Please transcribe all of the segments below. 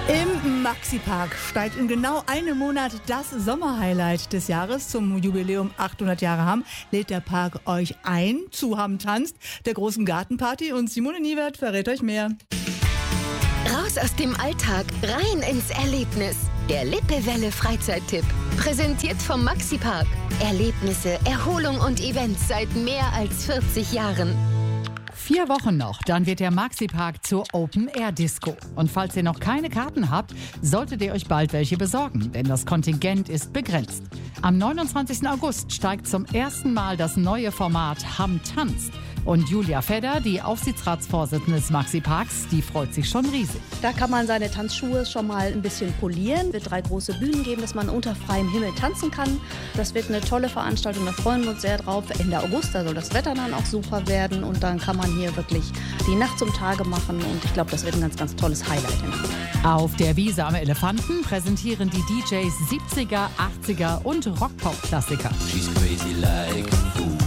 Im Maxi-Park steigt in genau einem Monat das Sommerhighlight des Jahres. Zum Jubiläum 800 Jahre Hamm lädt der Park euch ein zu Hamm tanzt, der großen Gartenparty. Und Simone Niewert verrät euch mehr. Raus aus dem Alltag, rein ins Erlebnis. Der Lippewelle Freizeittipp. Präsentiert vom Maxi-Park. Erlebnisse, Erholung und Events seit mehr als 40 Jahren. 4 Wochen noch, dann wird der Maxi-Park zur Open-Air-Disco. Und falls ihr noch keine Karten habt, solltet ihr euch bald welche besorgen, denn das Kontingent ist begrenzt. Am 29. August steigt zum ersten Mal das neue Format Hamm tanzt. Und Julia Fedder, die Aufsichtsratsvorsitzende des Maxi-Parks, die freut sich schon riesig. Da kann man seine Tanzschuhe schon mal ein bisschen polieren. Es wird 3 große Bühnen geben, dass man unter freiem Himmel tanzen kann. Das wird eine tolle Veranstaltung, da freuen wir uns sehr drauf. Ende August, da soll das Wetter dann auch super werden. Und dann kann man hier wirklich die Nacht zum Tage machen. Und ich glaube, das wird ein ganz, ganz tolles Highlight. Auf der Wiese am Elefanten präsentieren die DJs 70er, 80er und Rock-Pop-Klassiker. She's crazy like a fool.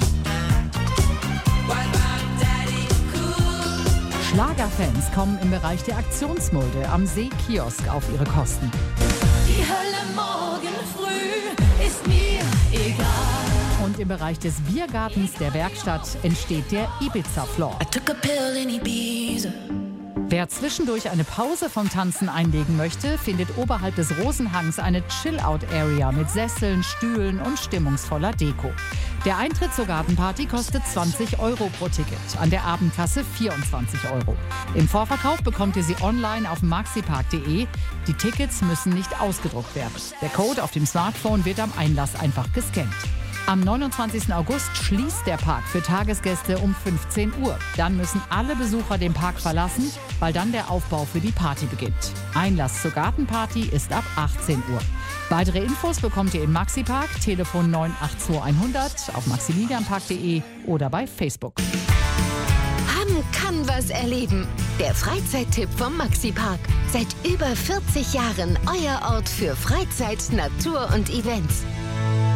Schlagerfans kommen im Bereich der Aktionsmulde am See-Kiosk auf ihre Kosten. Die Hölle morgen früh ist mir egal. Und im Bereich des Biergartens der Werkstatt entsteht der Ibiza-Floor. I took a pill in Ibiza. Wer zwischendurch eine Pause vom Tanzen einlegen möchte, findet oberhalb des Rosenhangs eine Chill-Out-Area mit Sesseln, Stühlen und stimmungsvoller Deko. Der Eintritt zur Gartenparty kostet 20 € pro Ticket, an der Abendkasse 24 €. Im Vorverkauf bekommt ihr sie online auf maxipark.de. Die Tickets müssen nicht ausgedruckt werden. Der Code auf dem Smartphone wird am Einlass einfach gescannt. Am 29. August schließt der Park für Tagesgäste um 15 Uhr. Dann müssen alle Besucher den Park verlassen, weil dann der Aufbau für die Party beginnt. Einlass zur Gartenparty ist ab 18 Uhr. Weitere Infos bekommt ihr im Maxi-Park, Telefon 982100, auf maximilianpark.de oder bei Facebook. Hamm kann was erleben. Der Freizeittipp vom Maxi-Park. Seit über 40 Jahren euer Ort für Freizeit, Natur und Events.